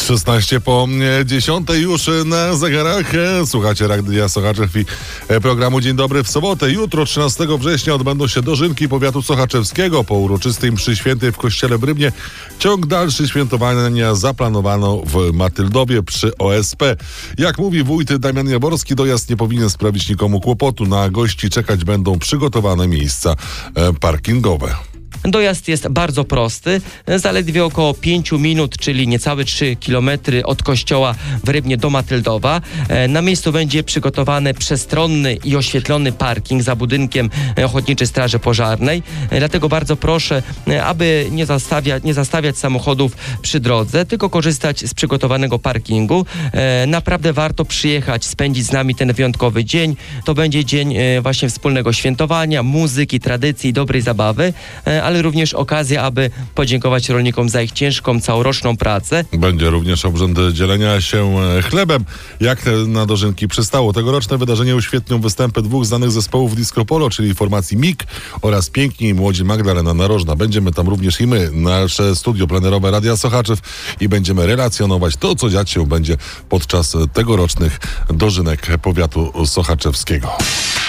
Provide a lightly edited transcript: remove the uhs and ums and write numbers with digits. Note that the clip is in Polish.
16 po 10 już na zegarach. Słuchacie Radia Sochaczew i programu Dzień Dobry w sobotę. Jutro, 13 września, odbędą się dożynki powiatu sochaczewskiego. Po uroczystej mszy świętej w kościele w Rybnie ciąg dalszy świętowania zaplanowano w Matyldowie przy OSP. Jak mówi wójt Damian Jaworski, dojazd nie powinien sprawić nikomu kłopotu. Na gości czekać będą przygotowane miejsca parkingowe. Dojazd jest bardzo prosty, zaledwie około 5 minut, czyli niecałe 3 km od kościoła w Rybnie do Matyldowa. Na miejscu będzie przygotowany przestronny i oświetlony parking za budynkiem Ochotniczej Straży Pożarnej. Dlatego bardzo proszę, aby nie zastawiać samochodów przy drodze, tylko korzystać z przygotowanego parkingu. Naprawdę warto przyjechać, spędzić z nami ten wyjątkowy dzień. To będzie dzień właśnie wspólnego świętowania, muzyki, tradycji, dobrej zabawy, ale również okazja, aby podziękować rolnikom za ich ciężką, całoroczną pracę. Będzie również obrzęd dzielenia się chlebem, jak na dożynki przystało. Tegoroczne wydarzenie uświetnią występy dwóch znanych zespołów disco polo, czyli formacji MIG oraz Piękni i Młodzi Magdalena Narożna. Będziemy tam również i my, nasze studio plenerowe Radia Sochaczew, i będziemy relacjonować to, co dziać się będzie podczas tegorocznych dożynek powiatu sochaczewskiego.